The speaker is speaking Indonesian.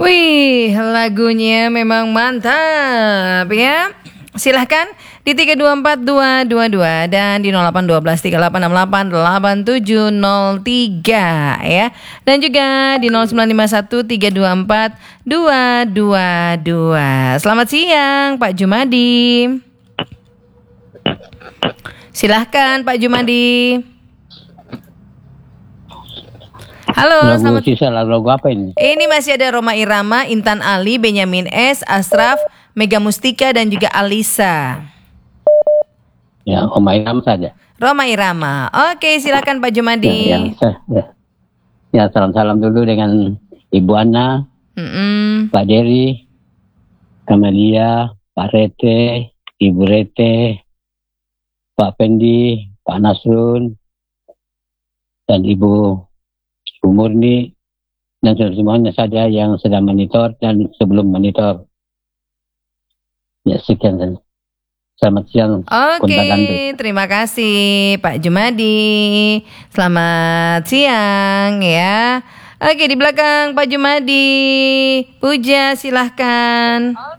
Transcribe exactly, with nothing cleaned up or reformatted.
Wih, lagunya memang mantap ya. Silahkan di tiga dua empat dua dua dua dan di nol delapan satu dua tiga delapan enam delapan delapan tujuh nol tiga ya. Dan juga di nol sembilan lima satu tiga dua empat dua dua dua. Selamat siang Pak Jumadi. Silahkan Pak Jumadi. Halo, lagu selamat. sisa lagu apa ini? Ini masih ada Roma Irama, Intan Ali, Benyamin S, Asraf, Mega Mustika dan juga Alisa. Ya, Oma Irama saja. Roma Irama. Oke, silakan Pak Jumadi. Ya, ya, ya. Ya, salam-salam dulu dengan Ibu Ana, Mm-mm. Pak Dery, Kamalia, Pak Rete, Ibu Rete, Pak Pendi, Pak Nasrun, dan Ibu Murni, dan semuanya saja yang sedang monitor dan sebelum monitor. Ya, sekian saja. Selamat siang. Oke, terima kasih Pak Jumadi. Selamat siang ya. Oke, di belakang Pak Jumadi, Puja silahkan.